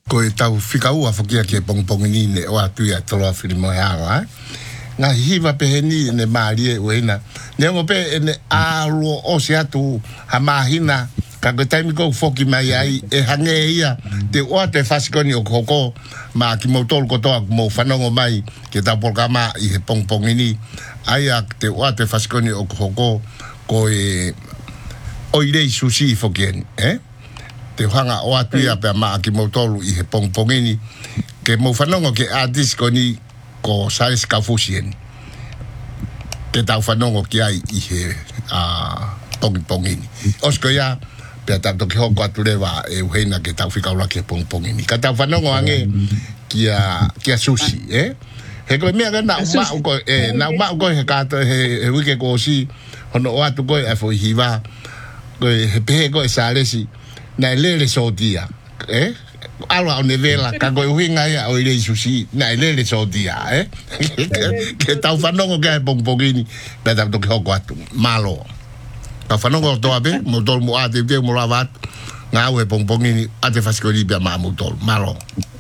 ko e tau fika ua fokia ke pongpongini ne o atu ia toloa filimo e awa nga hiva peheni ne marie uena ne ngope ne alo o se atu hamahina ka ko taimi ko foki mai ai e hange ia te o te fasikoni o koko ma ki mo tol ko to mo fanongo mai ke ta programa i he pongpongini ai te o te fasikoni o koko ko e o ile sushi fokieni te hanga o atu ia pe ma ki mo tolu i he pongpongini ke mo fanongo ke artist ko ni ko sais ka fusien ke ta fanongo ki ai i he pongpongini osko ya pe ta to ki ho atu leva e uheina ke ta fika ula ke pongpongini ka ta fanongo ange kia sushi he ko mea ga na ma ko he ka to he wike ko si hono o atu ko e fo hiva ko he pe ko salesi na lele sodia ala o nevela ka go winga ya o ile sushi na lele sodia ke tau fanongo ke pongpongini na ta to ko atu malo ka fanongo to abe mo dol mo ate be mo lavat nga we pongpongini ate faskoli be ma mo dol malo